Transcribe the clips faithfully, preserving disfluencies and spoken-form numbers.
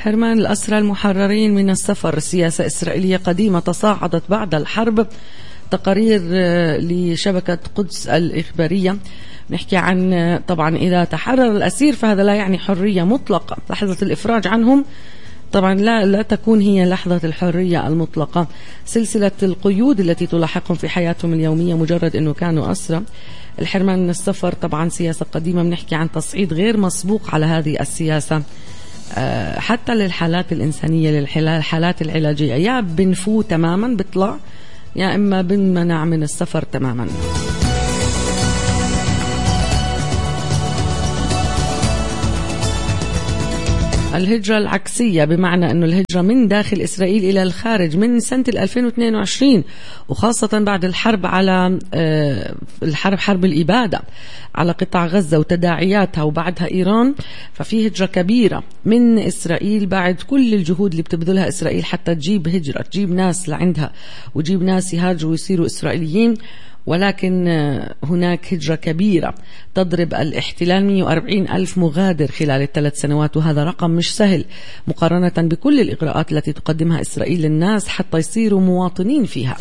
حرمان الأسرى المحررين من السفر سياسة إسرائيلية قديمة تصاعدت بعد الحرب. تقارير لشبكة قدس الإخبارية نحكي عن طبعا إذا تحرر الأسير فهذا لا يعني حرية مطلقة. لحظة الإفراج عنهم طبعا لا لا تكون هي لحظة الحرية المطلقة. سلسلة القيود التي تلاحقهم في حياتهم اليومية مجرد أنه كانوا أسرى. الحرمان من السفر طبعا سياسة قديمة، بنحكي عن تصعيد غير مسبوق على هذه السياسة حتى للحالات الإنسانية، للحالات العلاجية، يا بنفو تماما بطلع يا إما بنمنع من السفر تماما. الهجرة العكسية بمعنى أنه الهجرة من داخل إسرائيل إلى الخارج من سنة ألفين واثنين وعشرين، وخاصة بعد الحرب على الحرب حرب الإبادة على قطاع غزة وتداعياتها وبعدها إيران، ففي هجرة كبيرة من إسرائيل بعد كل الجهود اللي بتبذلها إسرائيل حتى تجيب هجرة، تجيب ناس لعندها وتجيب ناس يهاجروا ويصيروا إسرائيليين. ولكن هناك هجرة كبيرة تضرب الاحتلال مئة وأربعين ألف مغادر خلال الثلاث سنوات، وهذا رقم مش سهل مقارنة بكل الإجراءات التي تقدمها إسرائيل للناس حتى يصيروا مواطنين فيها.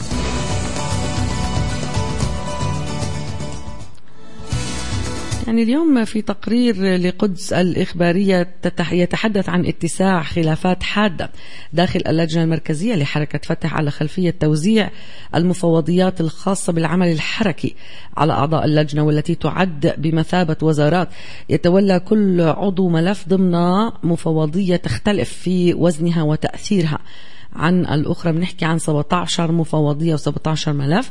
يعني اليوم في تقرير لقدس الإخبارية يتحدث عن اتساع خلافات حادة داخل اللجنة المركزية لحركة فتح على خلفية توزيع المفوضيات الخاصة بالعمل الحركي على أعضاء اللجنة، والتي تعد بمثابة وزارات يتولى كل عضو ملف ضمن مفوضية تختلف في وزنها وتأثيرها عن الأخرى. بنحكي عن سبعة عشر مفوضية وسبعة عشر ملف.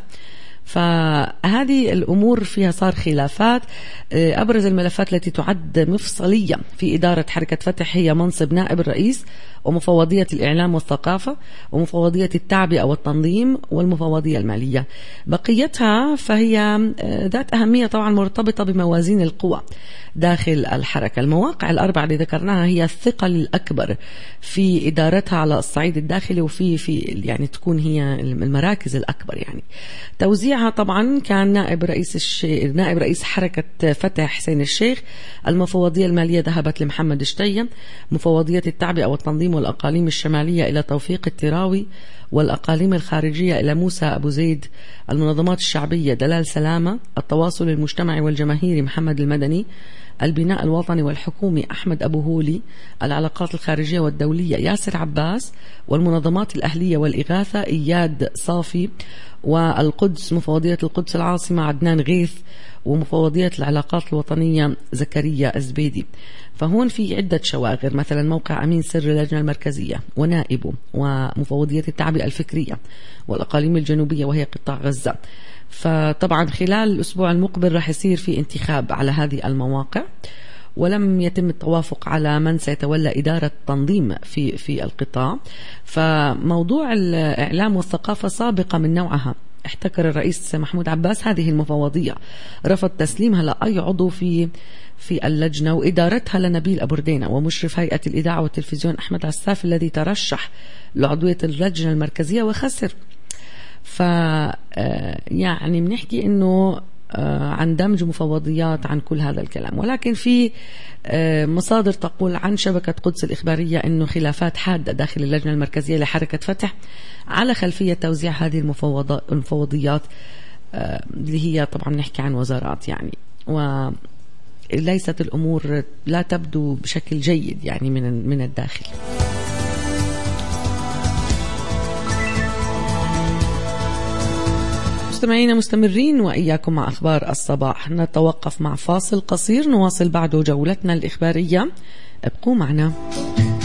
فهذه الأمور فيها صار خلافات. أبرز الملفات التي تعد مفصلية في إدارة حركة فتح هي منصب نائب الرئيس، ومفوضية الإعلام والثقافة، ومفوضية التعبئة والتنظيم، والمفوضية المالية. بقيتها فهي ذات أهمية طبعا مرتبطة بموازين القوى داخل الحركة. المواقع الأربعة اللي ذكرناها هي الثقل الأكبر في إدارتها على الصعيد الداخلي، وفي في يعني تكون هي المراكز الأكبر. يعني توزيعها طبعا كان نائب رئيس الش... نائب رئيس حركة فتح حسين الشيخ. المفوضية المالية ذهبت لمحمد شتية. مفوضية التعبئة والتنظيم والأقاليم الشمالية إلى توفيق التراوي، والأقاليم الخارجية إلى موسى أبو زيد. المنظمات الشعبية دلال سلامة. التواصل المجتمعي والجماهيري محمد المدني. البناء الوطني والحكومي أحمد أبو هولي. العلاقات الخارجية والدولية ياسر عباس. والمنظمات الأهلية والإغاثة إياد صافي. والقدس مفوضية القدس العاصمة عدنان غيث. ومفوضية العلاقات الوطنية زكريا الزبيدي. فهون في عدة شواغر، مثلا موقع أمين سر اللجنة المركزية ونائبه، ومفوضية التعبئة الفكرية، والأقاليم الجنوبية وهي قطاع غزة. فطبعا خلال الأسبوع المقبل راح يصير في انتخاب على هذه المواقع، ولم يتم التوافق على من سيتولى إدارة التنظيم في في القطاع. فموضوع الإعلام والثقافة سابقة من نوعها. احتكر الرئيس محمود عباس هذه المفوضية، رفض تسليمها لأي عضو في في اللجنة وإدارتها لنبيل أبو ردينة ومشرف هيئة الإذاعة والتلفزيون أحمد عساف الذي ترشح لعضوية اللجنة المركزية وخسر. ف يعني بنحكي إنه عن دمج مفوضيات، عن كل هذا الكلام. ولكن في مصادر تقول عن شبكة قدس الإخبارية إنه خلافات حادة داخل اللجنة المركزية لحركة فتح على خلفية توزيع هذه المفوضيات اللي هي طبعا نحكي عن وزارات يعني، وليست الأمور لا تبدو بشكل جيد يعني من من الداخل. مستمعينا مستمرين وإياكم مع أخبار الصباح. نتوقف مع فاصل قصير، نواصل بعده جولتنا الإخبارية. ابقوا معنا.